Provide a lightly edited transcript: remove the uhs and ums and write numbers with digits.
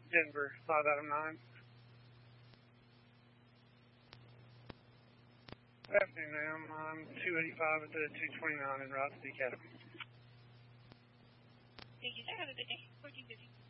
Denver, 5 out of 9. Good afternoon, ma'am. I'm 285 at the 229 in Route to the Academy. Thank you, sir. Have a good day. 1450.